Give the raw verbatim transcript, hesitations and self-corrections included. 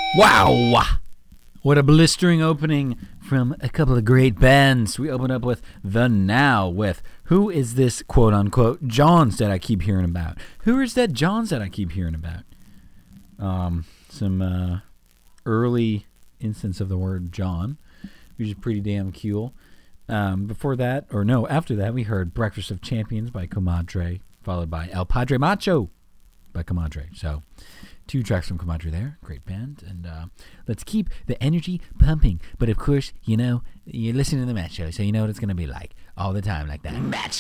Wow! What a blistering opening from a couple of great bands. We open up with The Now with Who Is This Quote Unquote Johns that I keep hearing about? Who is that Johns that I keep hearing about? Um, some uh, early instance of the word John, which is pretty damn cool. Um, before that, or no, after that, we heard Breakfast of Champions by Comadre, followed by El Padre Macho by Comadre. So, two tracks from Comadre there. Great band. And uh, let's keep the energy pumping. But of course, you know, you're listening to the Macho, so you know what it's going to be like all the time, like that. Macho!